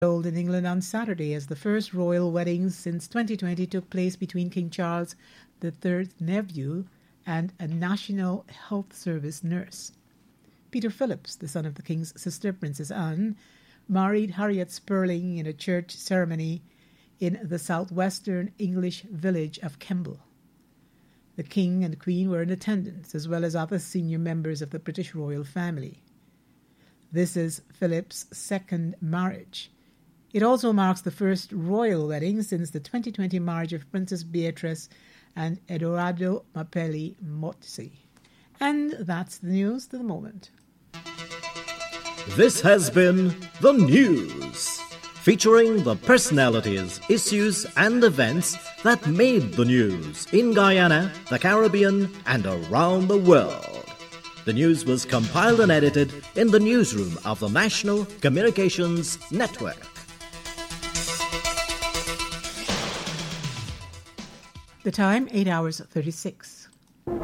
held in England on Saturday as the first royal wedding since 2020 took place between King Charles III's nephew and a National Health Service nurse. Peter Phillips, the son of the King's sister, Princess Anne, married Harriet Spurling in a church ceremony in the southwestern English village of Kemble. The King and Queen were in attendance, as well as other senior members of the British royal family. This is Philip's second marriage. It also marks the first royal wedding since the 2020 marriage of Princess Beatrice and Edoardo Mapelli Mozzi. And that's the news to the moment. This has been The News, featuring the personalities, issues and events that made the news in Guyana, the Caribbean and around the world. The news was compiled and edited in the newsroom of the National Communications Network. The time, 8 hours 36.